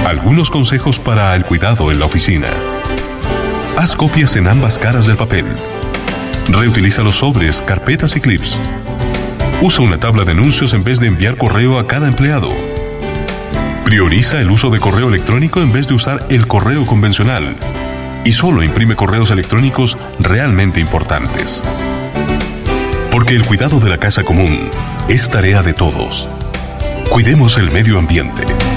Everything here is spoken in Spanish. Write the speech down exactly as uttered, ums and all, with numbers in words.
Algunos consejos para el cuidado en la oficina. Haz copias en ambas caras del papel. Reutiliza los sobres, carpetas y clips. Usa una tabla de anuncios en vez de enviar correo a cada empleado. Prioriza el uso de correo electrónico en vez de usar el correo convencional. Y solo imprime correos electrónicos realmente importantes. Porque el cuidado de la casa común es tarea de todos. Cuidemos el medio ambiente.